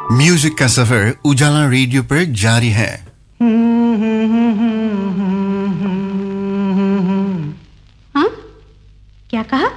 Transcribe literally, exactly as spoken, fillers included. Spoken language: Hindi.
म्यूजिक का सफर उजाला रेडियो पर जारी है। हाँ? क्या कहा?